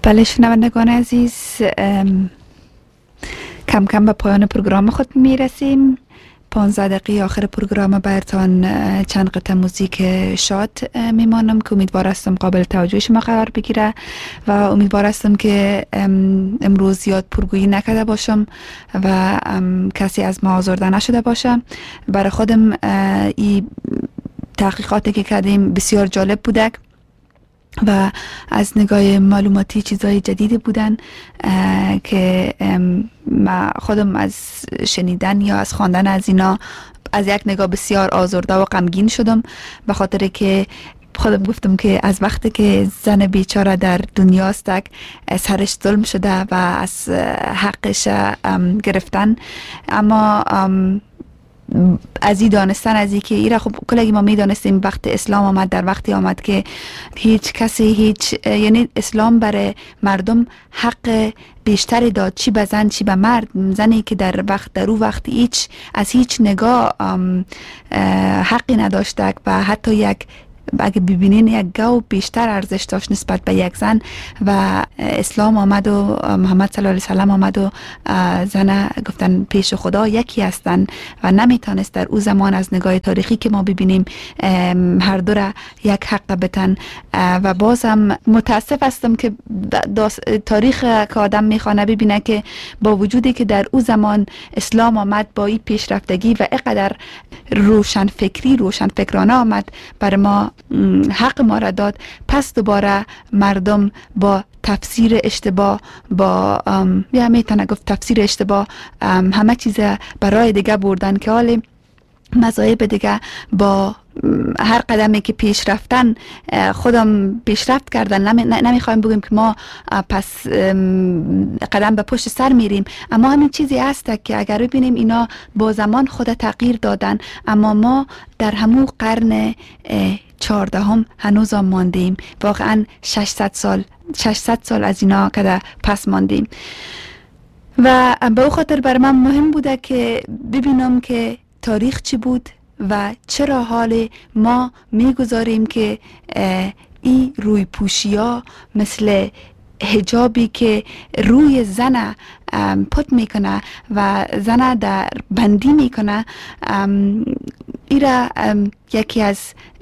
بله شنوندگان عزیز، کم کم به پایان پروگرام خود میرسیم. 15 دقیقه آخر پروگرام براتان چند قطعه موزیک شاد میمانم که امیدوار هستم قابل توجه شما قرار بگیره و امیدوار هستم که امروز زیاد پرگویی نکرده باشم و کسی از ما آزرده نشده باشه. برای خودم این تحقیقاتی که کردیم بسیار جالب بوده و از نگاه معلوماتی چیزای جدیدی بودن که ما خودم از شنیدن یا از خواندن از اینا از یک نگاه بسیار آزرده و غمگین شدم، به خاطر که خودم گفتم که از وقتی که زن بیچاره در دنیاست سرش ظلم شده و از حقش گرفتن، اما از این دانستن از این که ایره خب کلگی ما می دانستیم وقت اسلام آمد، در وقتی آمد که هیچ کسی یعنی اسلام برای مردم حق بیشتری داد، چی به زن چی به مرد. زنی که در او وقت از هیچ نگاه حقی نداشته و حتی اگه ببینین یک گاو بیشتر ارزش داشت نسبت به یک زن و اسلام آمد و محمد صلی الله علیه و سلم آمد و زن گفتن پیش خدا یکی هستن و نمیتونست در او زمان از نگاه تاریخی که ما ببینیم هر دو را یک حق بتن. و بازم متاسف هستم که تاریخ که آدم میخوانه ببینه که با وجودی که در او زمان اسلام آمد با این پیشرفتگی و اینقدر روشنفکرانه آمد بر ما حق ما را داد، پس دوباره مردم با تفسیر اشتباه یا میتونه گفت تفسیر اشتباه همه چیز برای دیگه بردن که حالی مذاهب دیگه با هر قدمی که پیش رفتن خودم پیشرفت کردن. نمیخوایم بگیم که ما پس قدم به پشت سر میریم، اما همین چیزی هست که اگر ببینیم اینا با زمان خود تغییر دادن، اما ما در همون قرن 14 هنوز هم ماندیم. واقعا 600 سال از اینا که پس ماندیم و به او خاطر بر من مهم بوده که ببینم که تاریخ چی بود و چرا حال ما میگذاریم که این روی پوشی ها مثل حجابی که روی زن پت میکنه و زن در بندی میکنه ایره یکی از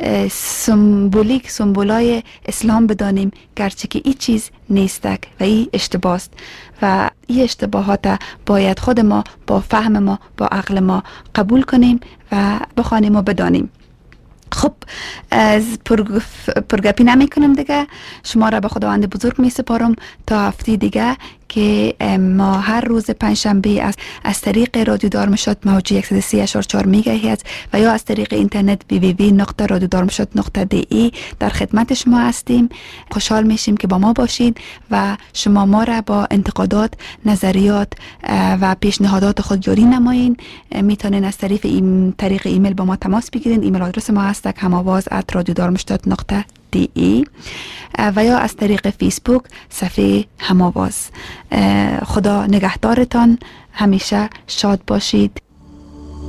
سمبولای اسلام بدانیم، گرچه که این چیز نیستک و این اشتباه است و این اشتباهات باید خود ما با فهم ما با عقل ما قبول کنیم و بخوانیم و بدانیم. خب از پرگپی نمی کنم دیگه، شما را به خداوند بزرگ می سپارم تا هفته دیگه که ما هر روز پنجشنبه از طریق رادیو دارمشت موج 103.4 میگاهرتز و یا از طریق اینترنت www.radiodarmstadt.de در خدمت شما هستیم. خوشحال میشیم که با ما باشید و شما ما را با انتقادات، نظریات و پیشنهادات خود یاری نمایین. میتونین از طریق ایمیل با ما تماس بگیرین. ایمیل آدرس ما هست hamavaz@radiodarmstadt.de و یا از طریق فیسبوک صفحه هماواز. خدا نگهدارتان، همیشه شاد باشید.